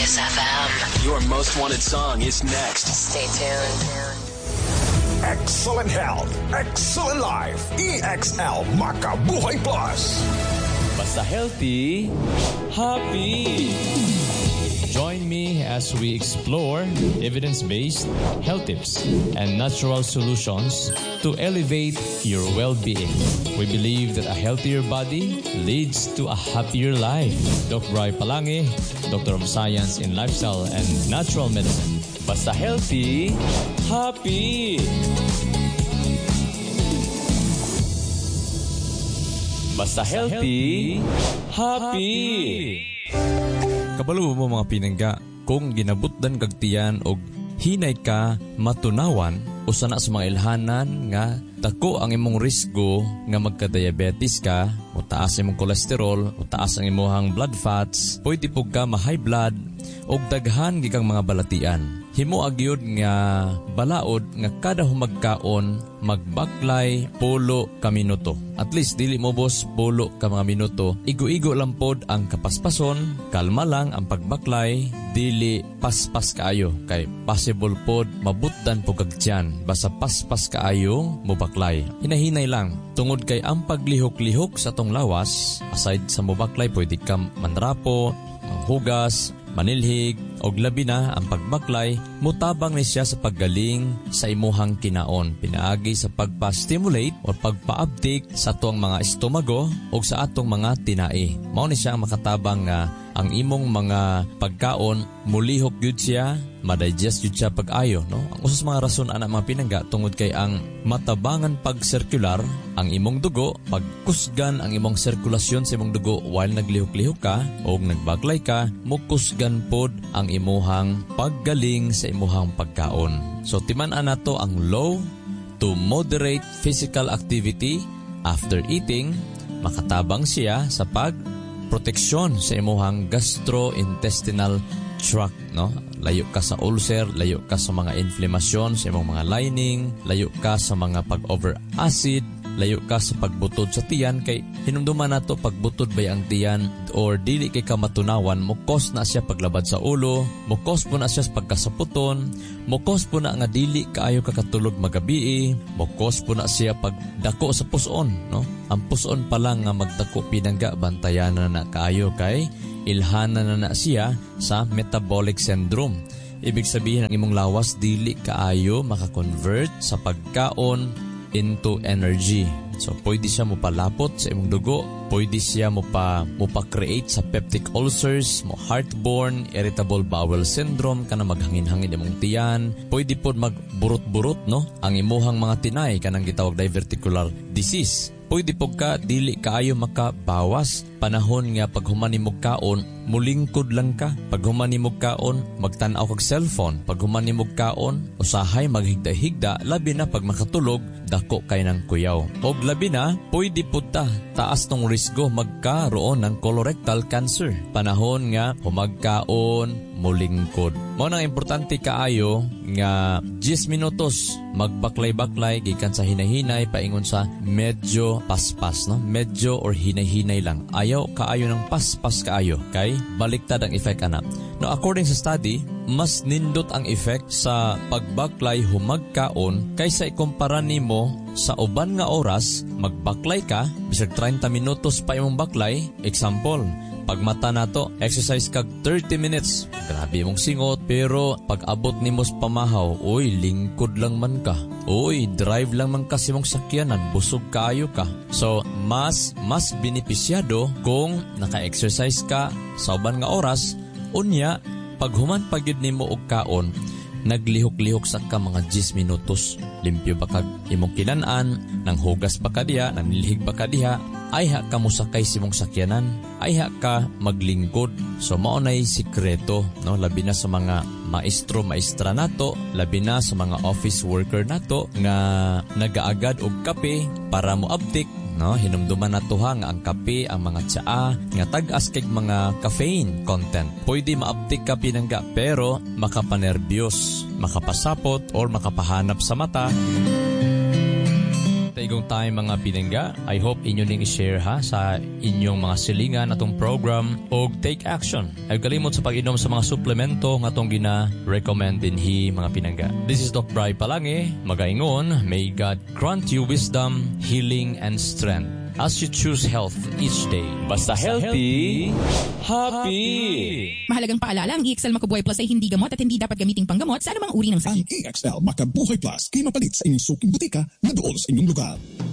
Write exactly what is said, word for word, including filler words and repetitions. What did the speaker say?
Kiss F M. Your most wanted song is next. Stay tuned. Excellent health, excellent life. E X L Makabuhay Plus. Basta healthy, happy. Join me as we explore evidence-based health tips and natural solutions to elevate your well-being. We believe that a healthier body leads to a happier life. Doctor Roy Palangi, Doctor of Science in Lifestyle and Natural Medicine. Basta healthy, happy. Basta healthy, happy. Kabalo mo mga pinangga, kung ginabutdan kagtiyan o hinay ka matunawan o sana sa mga ilhanan nga dako ang imong risgo nga magka-diabetes ka, o taas imong kolesterol, o taas ang imong blood fats, pwede po ka ma-high blood o daghan gikang mga balatian. Himo agyod nga balaod nga kada humagkaon magbaklay polo ka minuto. At least dili mo boss polo ka mga minuto. Igo-igo lang pod ang kapaspason, kalma lang ang pagbaklay, dili paspas kaayo kay possible pod mabutdan po kag tiyan. Basta paspas kaayo mo baklay. Hinahinay lang tungod kay ang paglihok-lihok sa tong lawas, aside sa mo baklay pwede ka manrapo, manghugas, manilhig, og labi na ang pagbaklay, mutabang ni siya sa paggaling sa imuhang kinaon. Pinaagi sa pagpa-stimulate o pagpa-uptake sa atong mga estomago o sa atong mga tinai. Mao ni siya ang makatabang nga ang imong mga pagkaon mulihok gyud siya, ma-digest gyud siya pag-ayo, no? Ang usas mga rason ana mga pinangga tungod kay ang matabangan pag-circular ang imong dugo, pagkusgan ang imong sirkulasyon sa imong dugo while naglihok-lihok ka o nagbaklay ka, mukusgan pod ang imuhang paggaling sa imuhang pagkaon. So timan-an nato ang low to moderate physical activity after eating, makatabang siya sa pag proteksyon sa imuhang gastrointestinal tract, no? Layo ka sa ulcer, layo ka sa mga inflamasyon sa imong mga lining, layo ka sa mga pag-over acid, layo ka sa pagbutod sa tiyan kay hinumduman nato pagbutod bay ang tiyan or dili kay ka matunawan, mukos na siya paglabad sa ulo, mukos po na siya sa pagkasaputon, mukos po na nga dili kaayo kakatulog magabi, mukos po na siya pagdako sa puson, no? Ang puson pa lang nga magdako pinangga bantayan na na kaayo kay ilhana na na siya sa metabolic syndrome. Ibig sabihin ang imong lawas dili kaayo makakonvert sa pagkaon into energy. So, pwede siya mo palapot sa imong dugo, pwede siya mo pa mo pa-create sa peptic ulcers, mo heartburn, irritable bowel syndrome, kana maghangin-hangin imong tiyan, pwede pod magburot-burot, no? Ang imuhang mga tinay, kanang gitawag diverticular disease. Pwede po ka, dili kaayo makabawas. Panahon nga pag humanimog kaon, mulingkod lang ka. Pag humanimog kaon, magtanaw kag cellphone. Pag humanimog kaon, usahay maghigda-higda, labi na pag makatulog, dako kay ng kuyaw. Og labi na, pwede po ta, taas tong risgo magkaroon ng colorectal cancer. Panahon nga, humagkaon, mulingkod. Mao nang importante kaayo nga ten minutos magbaklay-baklay gikan sa hinahinay paingon sa medyo paspas, no? Medyo or hinay-hinay lang. Ayaw kaayo ng paspas kaayo kay baliktad ang effect ana. No, according sa study, mas nindot ang effect sa pagbaklay humagkaon kaysa ikumpara nimo sa uban nga oras magbaklay ka bisag thirty minutos pa imong baklay. Example, pagmata nato, exercise kag thirty minutes. Grabe mong singot, pero pag abot ni mos pamahaw, oy, lingkod lang man ka. Oy, drive lang man kasi mong sakyanan, busog kaayo ka. So, mas, mas benepisyado kung naka-exercise ka sa uban nga oras. Unya, pag human pagyud nimo og kaon, naglihok-lihok sa ka mga ten minutos. Limpyo ba kag imong kinanan, nang hugas ba ka diha, nang nilhig ba ka diha, ay ha ka musakay simong sakyanan, ay ha ka maglingkod. So maunay sikreto, no? Labi na sa mga maestro, maestra nato, labi na sa mga office worker nato nga nagaagad og kape para mo uptik, no? Hinumduman nato ha nga ang kape, ang mga tsaa nga tag-as kay mga caffeine content. Pwede ma-uptik ka pinangga pero makapanerbiyos, makapasapot or makapahanap sa mata. Igong time mga pinangga, I hope inyo ning i-share ha sa inyong mga silingan atong program o take action. Ay kalimot sa pag-inom sa mga suplemento nga atong gina-recommend dinhi mga pinangga. This is Doc Bri Palange, magaingon, may God grant you wisdom, healing, and strength as you choose health each day. Basta healthy, happy! Mahalagang paalala, ang E X L Macabuhay Plus ay hindi gamot at hindi dapat gamiting panggamot sa anumang uri ng Ang sakit. E X L Macabuhay Plus, kay mapalit sa inyong suking butika na doon sa inyong lugar.